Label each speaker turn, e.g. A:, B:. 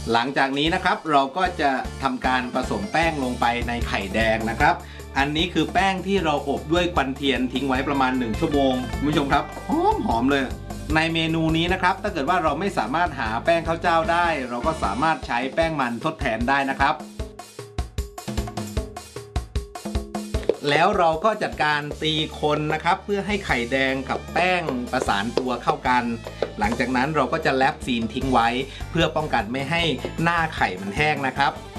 A: หลังจากนี้นะครับเราก็จะทำการผสมแป้งลงไปในไข่แดงนะครับอันนี้คือแป้งที่เราอบด้วยควันเทียนทิ้งไว้ประมาณ1 ชั่วโมงคุณผู้ชมครับหอมเลยในเมนูนี้นะครับถ้าเกิดว่าเราไม่สามารถหาแป้งข้าวเจ้าได้เราก็สามารถใช้แป้งมันทดแทนได้นะครับแล้วเราก็จัดการตีคนนะครับเพื่อให้ไข่แดงกับแป้งประสานตัวเข้ากันหลังจากนั้นเราก็จะแรปซีนทิ้งไว้เพื่อป้องกันไม่ให้หน้าไข่มันแห้งนะครับ